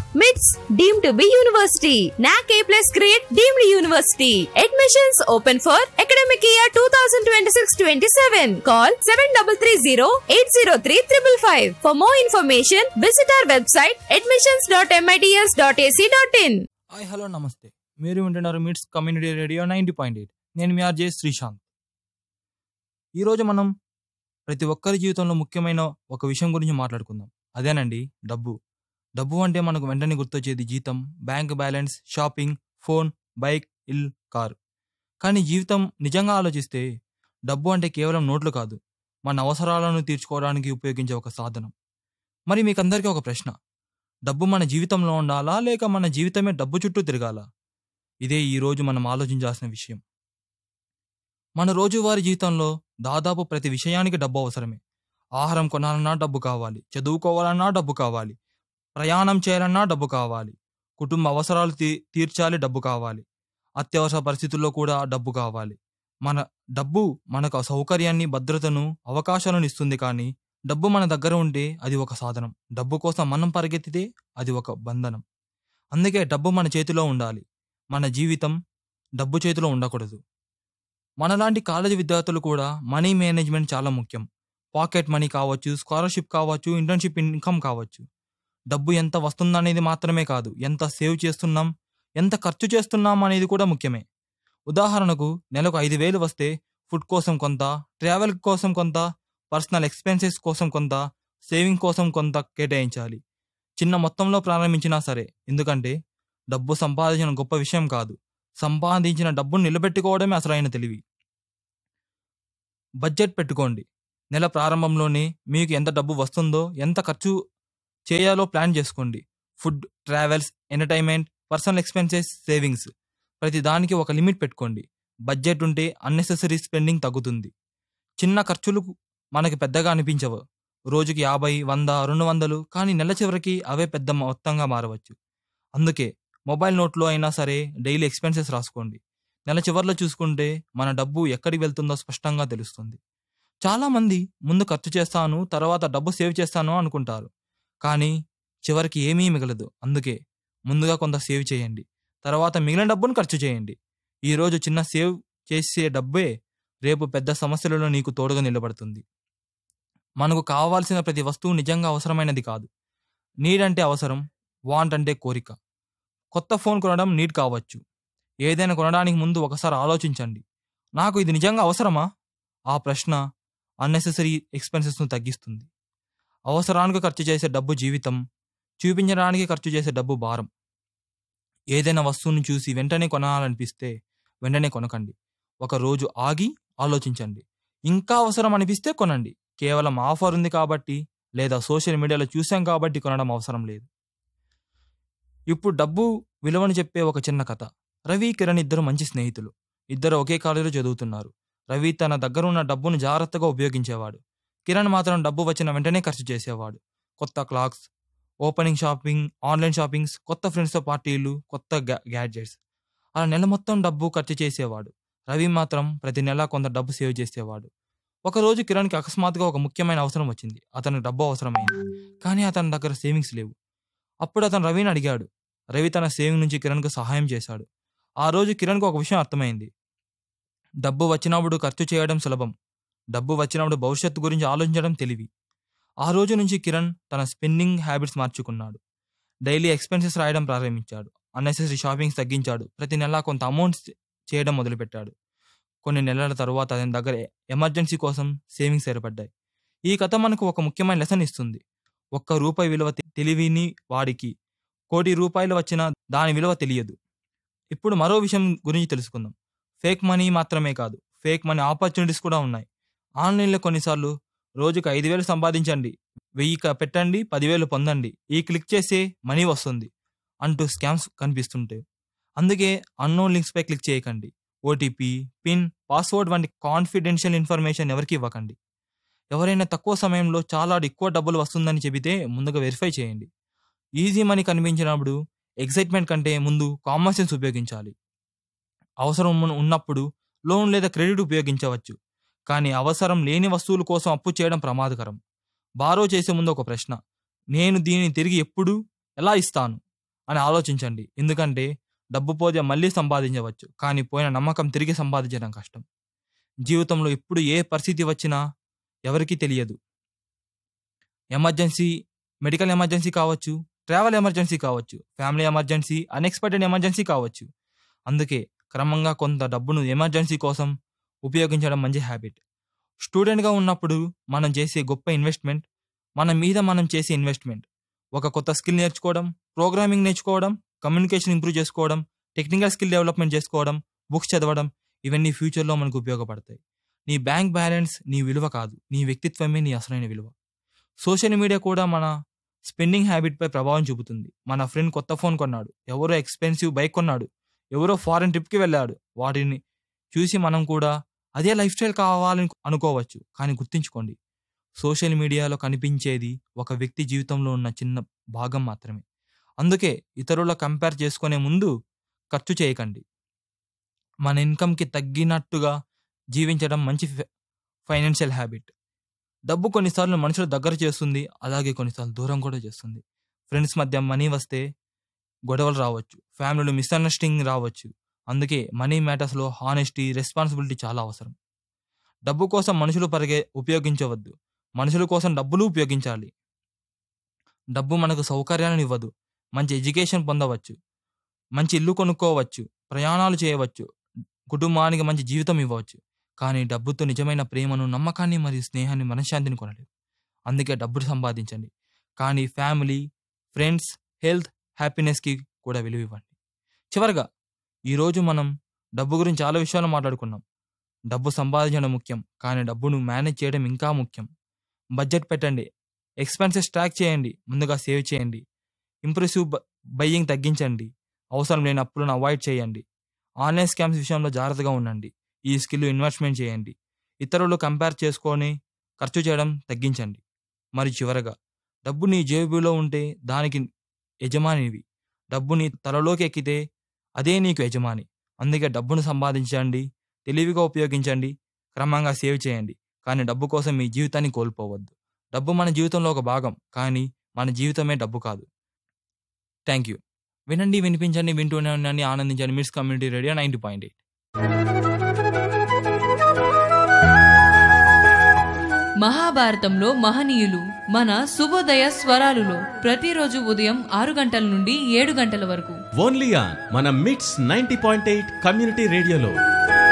MITS deemed to be university. NAC A+ grade deemed university. Admissions open for academic year 2026-27. Call 7330-803-555. For more information, visit our website admissions.mits.ac.in. Hi hello నమస్తే. మీరు వింటున్నారు మిట్స్ community radio 90.8. నేను మీ RJ Sreesanth. ఈరోజు మనం ప్రతి ఒక్కరి జీవితంలో ముఖ్యమైన ఒక విషయం గురించి మాట్లాడుకుందాం. అదేనండి డబ్బు. డబ్బు అంటే మనకు వెంటనే గుర్తొచ్చేది జీతం, bank balance, shopping, phone, bike, ఇల్లు, కారు. కానీ జీవితం నిజంగా ఆలోచిస్తే డబ్బు అంటే కేవలం నోట్లు కాదు, మన అవసరాలను తీర్చుకోవడానికి ఉపయోగించే ఒక సాధనం. మరి మీకందరికీ ఒక ప్రశ్న: డబ్బు మన జీవితంలో ఉండాలా, లేక మన జీవితమే డబ్బు చుట్టూ తిరగాలా? ఇదే ఈరోజు మనం ఆలోచించాల్సిన విషయం. మన రోజువారీ జీవితంలో దాదాపు ప్రతి విషయానికి డబ్బు అవసరమే. ఆహారం కొనాలన్నా డబ్బు కావాలి, చదువుకోవాలన్నా డబ్బు కావాలి, ప్రయాణం చేయాలన్నా డబ్బు కావాలి, కుటుంబ అవసరాలు తీర్చాలి డబ్బు కావాలి, అత్యవసర పరిస్థితుల్లో కూడా డబ్బు కావాలి. మన డబ్బు మనకు సౌకర్యాన్ని, భద్రతను, అవకాశాలను ఇస్తుంది. కానీ డబ్బు మన దగ్గర ఉంటే అది ఒక సాధనం. డబ్బు కోసం మనం పరిగెత్తితే అది ఒక బంధనం. అందుకే డబ్బు మన చేతిలో ఉండాలి, మన జీవితం డబ్బు చేతిలో ఉండకూడదు. మనలాంటి కాలేజీ విద్యార్థులు కూడా మనీ మేనేజ్మెంట్ చాలా ముఖ్యం. పాకెట్ మనీ కావచ్చు, స్కాలర్షిప్ కావచ్చు, ఇంటర్న్షిప్ ఇన్కమ్ కావచ్చు. డబ్బు ఎంత వస్తుందనేది మాత్రమే కాదు, ఎంత సేవ్ చేస్తున్నాం, ఎంత ఖర్చు చేస్తున్నాం అనేది కూడా ముఖ్యమే. ఉదాహరణకు నెలకు 5,000 వస్తే ఫుడ్ కోసం కొంత, ట్రావెల్ కోసం కొంత, పర్సనల్ ఎక్స్పెన్సెస్ కోసం కొంత, సేవింగ్ కోసం కొంత కేటాయించాలి. చిన్న మొత్తంలో ప్రారంభించినా సరే. ఎందుకంటే డబ్బు సంపాదించిన గొప్ప విషయం కాదు, సంపాదించిన డబ్బును నిలబెట్టుకోవడమే అసలైన తెలివి. బడ్జెట్ పెట్టుకోండి. నెల ప్రారంభంలోనే మీకు ఎంత డబ్బు వస్తుందో, ఎంత ఖర్చు చేయాలో ప్లాన్ చేసుకోండి. Food, travels, entertainment, personal expenses, savings, ప్రతి దానికి ఒక లిమిట్ పెట్టుకోండి. బడ్జెట్ ఉంటే అన్నెసెసరీ స్పెండింగ్ తగ్గుతుంది. చిన్న ఖర్చులు మనకి పెద్దగా అనిపించవు. రోజుకి 50, 100, 200, కానీ నెల చివరికి అవే పెద్ద మొత్తంగా మారవచ్చు. అందుకే మొబైల్ నోట్లో అయినా సరే డైలీ ఎక్స్పెన్సెస్ రాసుకోండి. నెల చివర్లో చూసుకుంటే మన డబ్బు ఎక్కడికి వెళ్తుందో స్పష్టంగా తెలుస్తుంది. చాలామంది ముందు ఖర్చు చేస్తాను, తర్వాత డబ్బు సేవ్ చేస్తాను అనుకుంటారు. కానీ చివరికి ఏమీ మిగలదు. అందుకే ముందుగా కొంత సేవ్ చేయండి, తర్వాత మిగిలిన డబ్బును ఖర్చు చేయండి. ఈరోజు చిన్న సేవ్ చేసే డబ్బే రేపు పెద్ద సమస్యలలో నీకు తోడుగా నిలబడుతుంది. మనకు కావాల్సిన ప్రతి వస్తువు నిజంగా అవసరమైనది కాదు. నీడ్ అంటే అవసరం, వాంట్ అంటే కోరిక. కొత్త ఫోన్ కొనడం నీడ్ కావచ్చు. ఏదైనా కొనడానికి ముందు ఒకసారి ఆలోచించండి, నాకు ఇది నిజంగా అవసరమా? ఆ ప్రశ్న అన్నెసెసరీ ఎక్స్పెన్సెస్ను తగ్గిస్తుంది. అవసరానికి ఖర్చు చేసే డబ్బు జీవితం, చూపించడానికి ఖర్చు చేసే డబ్బు భారం. ఏదైనా వస్తువుని చూసి వెంటనే కొనాలనిపిస్తే వెంటనే కొనకండి. ఒక రోజు ఆగి ఆలోచించండి. ఇంకా అవసరం అనిపిస్తే కొనండి. కేవలం ఆఫర్ ఉంది కాబట్టి, లేదా సోషల్ మీడియాలో చూసాం కాబట్టి కొనడం అవసరం లేదు. ఇప్పుడు డబ్బు విలువను చెప్పే ఒక చిన్న కథ. రవి, కిరణ్ ఇద్దరు మంచి స్నేహితులు. ఇద్దరు ఒకే కాలేజీలో చదువుతున్నారు. రవి తన దగ్గర ఉన్న డబ్బును జాగ్రత్తగా ఉపయోగించేవాడు. కిరణ్ మాత్రం డబ్బు వచ్చిన వెంటనే ఖర్చు చేసేవాడు. కొత్త clocks, opening shopping, online shoppings, కొత్త ఫ్రెండ్స్తో పార్టీలు, కొత్త గ్యాడ్జెట్స్, అలా నెల మొత్తం డబ్బు ఖర్చు చేసేవాడు. రవి మాత్రం ప్రతి నెల కొంత డబ్బు సేవ్ చేసేవాడు. ఒకరోజు కిరణ్కి అకస్మాత్తుగా ఒక ముఖ్యమైన అవసరం వచ్చింది. అతనికి డబ్బు అవసరమైంది, కానీ అతని దగ్గర సేవింగ్స్ లేవు. అప్పుడు అతను రవిని అడిగాడు. రవి తన సేవింగ్ నుంచి కిరణ్కు సహాయం చేశాడు. ఆ రోజు కిరణ్కు ఒక విషయం అర్థమైంది. డబ్బు వచ్చినప్పుడు ఖర్చు చేయడం సులభం, డబ్బు వచ్చినప్పుడు భవిష్యత్తు గురించి ఆలోచించడం తెలివి. ఆ రోజు నుంచి కిరణ్ తన స్పెండింగ్ హ్యాబిట్స్ మార్చుకున్నాడు. డైలీ ఎక్స్పెన్సెస్ రాయడం ప్రారంభించాడు. Unnecessary shoppings తగ్గించాడు. ప్రతి నెల కొంత అమౌంట్ చేయడం మొదలుపెట్టాడు. కొన్ని నెలల తరువాత అతని దగ్గర ఎమర్జెన్సీ కోసం సేవింగ్స్ ఏర్పడ్డాయి. ఈ కథ మనకు ఒక ముఖ్యమైన లెసన్ ఇస్తుంది. ₹1 విలువ తెలివిని వాడికి ₹1,00,00,000 వచ్చినా దాని విలువ తెలియదు. ఇప్పుడు మరో విషయం గురించి తెలుసుకుందాం. ఫేక్ మనీ మాత్రమే కాదు, ఫేక్ మనీ ఆపర్చునిటీస్ కూడా ఉన్నాయి. ఆన్లైన్లో కొన్నిసార్లు రోజుకు 5,000 సంపాదించండి, 1,000 పెట్టండి, 10,000 పొందండి, ఈ క్లిక్ చేస్తే మనీ వస్తుంది అంటూ స్కామ్స్ కనిపిస్తుంటాయి. అందుకే అన్నోన్ లింక్స్పై క్లిక్ చేయకండి. ఓటీపీ, పిన్, పాస్వర్డ్ వంటి కాన్ఫిడెన్షియల్ ఇన్ఫర్మేషన్ ఎవరికి ఇవ్వకండి. ఎవరైనా తక్కువ సమయంలో చాలా ఎక్కువ డబ్బులు వస్తుందని చెబితే ముందుగా వెరిఫై చేయండి. ఈజీ మనీ కనిపించినప్పుడు ఎక్సైట్మెంట్ కంటే ముందు కామన్ సెన్స్ ఉపయోగించాలి. అవసరం ఉన్నప్పుడు లోన్ లేదా క్రెడిట్ ఉపయోగించవచ్చు, కానీ అవసరం లేని వస్తువుల కోసం అప్పు చేయడం ప్రమాదకరం. బారో చేసే ముందు ఒక ప్రశ్న: నేను దీన్ని తిరిగి ఎప్పుడు, ఎలా ఇస్తాను? అని ఆలోచించండి. ఎందుకంటే డబ్బు పోతే మళ్ళీ సంపాదించవచ్చు, కానీ పోయిన నమ్మకం తిరిగి సంపాదించడం కష్టం. జీవితంలో ఎప్పుడు ఏ పరిస్థితి వచ్చినా ఎవరికీ తెలియదు. ఎమర్జెన్సీ, మెడికల్ ఎమర్జెన్సీ కావచ్చు, ట్రావెల్ ఎమర్జెన్సీ కావచ్చు, ఫ్యామిలీ ఎమర్జెన్సీ, అన్ఎక్స్పెక్టెడ్ ఎమర్జెన్సీ కావచ్చు. అందుకే క్రమంగా కొంత డబ్బును ఎమర్జెన్సీ కోసం ఉపయోగించడం మంచి హ్యాబిట్. స్టూడెంట్గా ఉన్నప్పుడు మనం చేసే గొప్ప ఇన్వెస్ట్మెంట్ మన మీద మనం చేసే ఇన్వెస్ట్మెంట్. ఒక కొత్త స్కిల్ నేర్చుకోవడం, ప్రోగ్రామింగ్ నేర్చుకోవడం, కమ్యూనికేషన్ ఇంప్రూవ్ చేసుకోవడం, టెక్నికల్ స్కిల్ డెవలప్మెంట్ చేసుకోవడం, బుక్స్ చదవడం, ఇవన్నీ ఫ్యూచర్లో మనకు ఉపయోగపడతాయి. నీ బ్యాంక్ బ్యాలెన్స్ నీ విలువ కాదు, నీ వ్యక్తిత్వమే నీ అసలైన విలువ. సోషల్ మీడియా కూడా మన స్పెండింగ్ హ్యాబిట్పై ప్రభావం చూపుతుంది. మన ఫ్రెండ్ కొత్త ఫోన్ కొన్నాడు, ఎవరో ఎక్స్పెన్సివ్ బైక్ కొన్నాడు, ఎవరో ఫారెన్ ట్రిప్కి వెళ్ళాడు. వాటిని చూసి మనం కూడా అదే లైఫ్ స్టైల్ కావాలని అనుకోవచ్చు. కానీ గుర్తుంచుకోండి, సోషల్ మీడియాలో కనిపించేది ఒక వ్యక్తి జీవితంలో ఉన్న చిన్న భాగం మాత్రమే. అందుకే ఇతరుల కంపేర్ చేసుకునే ముందు ఖర్చు చేయకండి. మన ఇన్కమ్కి తగ్గినట్టుగా జీవించడం మంచి ఫైనాన్షియల్ హ్యాబిట్. డబ్బు కొన్నిసార్లు మనుషులు దగ్గర చేస్తుంది, అలాగే కొన్నిసార్లు దూరం కూడా చేస్తుంది. ఫ్రెండ్స్ మధ్య మనీ వస్తే గొడవలు రావచ్చు, ఫ్యామిలీలో మిస్అండర్స్టాండింగ్ రావచ్చు. అందుకే మనీ మ్యాటర్స్లో హానెస్టీ, రెస్పాన్సిబిలిటీ చాలా అవసరం. డబ్బు కోసం మనుషులు ఉపయోగించవద్దు, మనుషుల కోసం డబ్బులు ఉపయోగించాలి. డబ్బు మనకు సౌకర్యాలను ఇవ్వదు. మంచి ఎడ్యుకేషన్ పొందవచ్చు, మంచి ఇల్లు కొనుక్కోవచ్చు, ప్రయాణాలు చేయవచ్చు, కుటుంబానికి మంచి జీవితం ఇవ్వవచ్చు. కానీ డబ్బుతో నిజమైన ప్రేమను, నమ్మకాన్ని మరియు స్నేహాన్ని, మనశ్శాంతిని కొనలేవు. అందుకే డబ్బులు సంపాదించండి, కానీ ఫ్యామిలీ, ఫ్రెండ్స్, హెల్త్, హ్యాపీనెస్కి కూడా విలువ ఇవ్వండి. చివరగా ఈరోజు మనం డబ్బు గురించి చాలా విషయాలు మాట్లాడుకున్నాం. డబ్బు సంపాదించడం ముఖ్యం, కానీ డబ్బును మేనేజ్ చేయడం ఇంకా ముఖ్యం. బడ్జెట్ పెట్టండి, ఎక్స్పెన్సెస్ ట్రాక్ చేయండి, ముందుగా సేవ్ చేయండి, ఇంప్రెసివ్ బయ్యింగ్ తగ్గించండి, అవసరం లేని అప్పులను అవాయిడ్ చేయండి, ఆన్లైన్ స్కామ్స్ విషయంలో జాగ్రత్తగా ఉండండి, ఈ స్కిల్ ఇన్వెస్ట్మెంట్ చేయండి, ఇతరులు కంపేర్ చేసుకొని ఖర్చు చేయడం తగ్గించండి. మరి చివరగా, డబ్బు నీ జేబులో ఉంటే దానికి యజమానివి, డబ్బు నీ తలలోకి ఎక్కితే అదే నీకు యజమాని. అందుకే డబ్బును సంపాదించండి, తెలివిగా ఉపయోగించండి, క్రమంగా సేవ్ చేయండి, కానీ డబ్బు కోసం మీ జీవితాన్ని కోల్పోవద్దు. డబ్బు మన జీవితంలో ఒక భాగం, కానీ మన జీవితమే డబ్బు కాదు. Thank you. వినండి, వినిపించండి, వింటూనే ఉండండి, ఆనందించండి. మిట్స్ కమ్యూనిటీ రేడియో 90.8. మహాభారతంలో మహనీయులు మన శుభోదయ స్వరాలులో ప్రతిరోజు ఉదయం 6 గంటల నుండి 7 గంటల వరకు ఓన్లీ ఆన్ మన మిట్స్ 90.8 కమ్యూనిటీ రేడియోలో.